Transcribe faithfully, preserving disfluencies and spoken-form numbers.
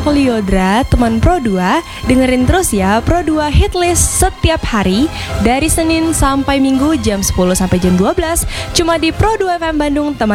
aku Liodra, teman Pro dua. Dengerin terus ya Pro dua Hitlist setiap hari dari Senin sampai Minggu jam sepuluh sampai jam dua belas cuma di Pro dua F M Bandung, teman